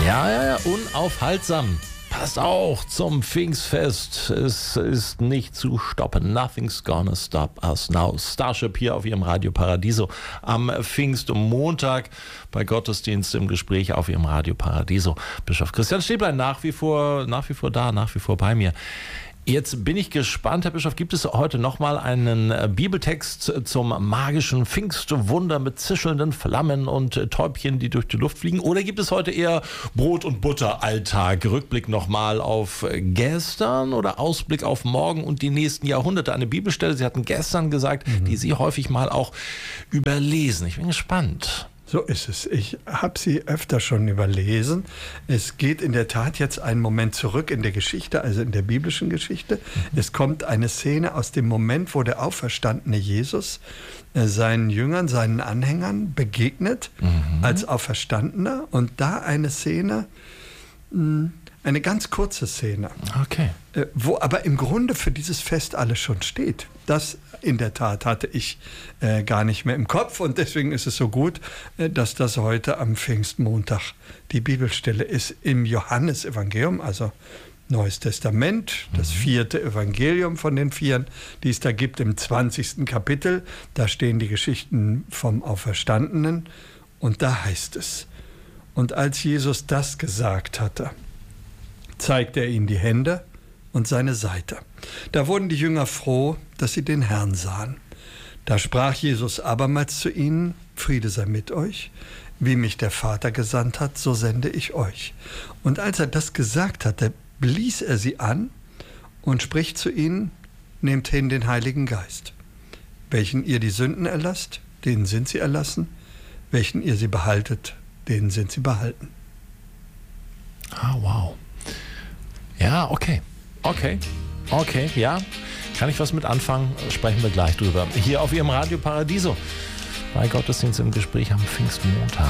Ja, unaufhaltsam. Passt auch zum Pfingstfest. Es ist nicht zu stoppen. Nothing's gonna stop us now. Starship hier auf Ihrem Radio Paradiso am Pfingstmontag bei Gottesdienst im Gespräch auf Ihrem Radio Paradiso. Bischof Christian Stäblein nach wie vor da, nach wie vor bei mir. Jetzt bin ich gespannt, Herr Bischof, gibt es heute nochmal einen Bibeltext zum magischen Pfingstwunder mit zischelnden Flammen und Täubchen, die durch die Luft fliegen? Oder gibt es heute eher Brot- und Butter-Alltag? Rückblick nochmal auf gestern oder Ausblick auf morgen und die nächsten Jahrhunderte? Eine Bibelstelle, Sie hatten gestern gesagt, die Sie häufig mal auch überlesen. Ich bin gespannt. So ist es. Ich habe sie öfter schon überlesen. Es geht in der Tat jetzt einen Moment zurück in der Geschichte, also in der biblischen Geschichte. Es kommt eine Szene aus dem Moment, wo der auferstandene Jesus seinen Jüngern, seinen Anhängern begegnet als Auferstandener. Und da eine Szene, eine ganz kurze Szene, Okay. wo aber im Grunde für dieses Fest alles schon steht. Das in der Tat hatte ich gar nicht mehr im Kopf und deswegen ist es so gut, dass das heute am Pfingstmontag die Bibelstelle ist im Johannesevangelium, also Neues Testament, das 4. Evangelium von den 4, die es da gibt im 20. Kapitel. Da stehen die Geschichten vom Auferstandenen und da heißt es: Und als Jesus das gesagt hatte, zeigte er ihnen die Hände und seine Seite. Da wurden die Jünger froh, dass sie den Herrn sahen. Da sprach Jesus abermals zu ihnen: Friede sei mit euch. Wie mich der Vater gesandt hat, so sende ich euch. Und als er das gesagt hatte, blies er sie an und spricht zu ihnen: Nehmt hin den Heiligen Geist. Welchen ihr die Sünden erlasst, denen sind sie erlassen. Welchen ihr sie behaltet, denen sind sie behalten. Ah, wow. Ja, okay, ja. Kann ich was mit anfangen? Sprechen wir gleich drüber. Hier auf Ihrem Radio Paradiso bei Gottesdienst im Gespräch am Pfingstmontag.